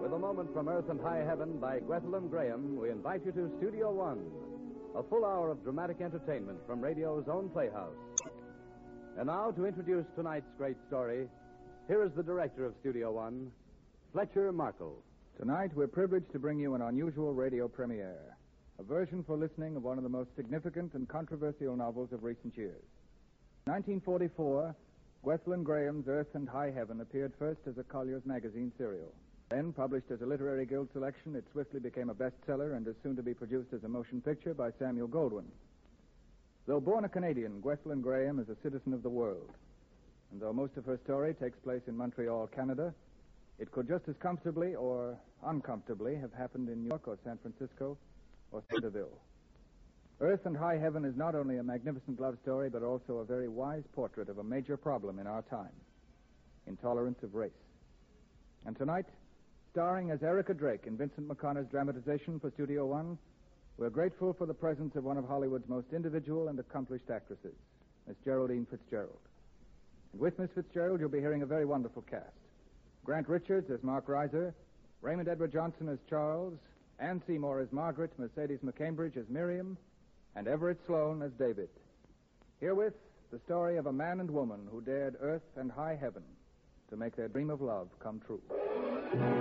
With a moment from Earth and High Heaven by Gwethelyn Graham, we invite you to Studio One, a full hour of dramatic entertainment from radio's own playhouse. And now, to introduce tonight's great story, here is the director of Studio One, Fletcher Markle. Tonight, we're privileged to bring you an unusual radio premiere, a version for listening of one of the most significant and controversial novels of recent years. In 1944, Gwethelyn Graham's Earth and High Heaven appeared first as a Collier's Magazine serial. Then, published as a Literary Guild selection, it swiftly became a bestseller and is soon to be produced as a motion picture by Samuel Goldwyn. Though born a Canadian, Gwethelyn Graham is a citizen of the world. And though most of her story takes place in Montreal, Canada, it could just as comfortably or uncomfortably have happened in New York or San Francisco or Cedarville. Earth and High Heaven is not only a magnificent love story, but also a very wise portrait of a major problem in our time, intolerance of race. And tonight, starring as Erica Drake in Vincent McConaughey's dramatization for Studio One, we're grateful for the presence of one of Hollywood's most individual and accomplished actresses, Miss Geraldine Fitzgerald. And with Miss Fitzgerald, you'll be hearing a very wonderful cast. Grant Richards as Mark Reiser, Raymond Edward Johnson as Charles, Ann Seymour as Margaret, Mercedes McCambridge as Miriam, and Everett Sloane as David. Herewith, the story of a man and woman who dared earth and high heaven to make their dream of love come true.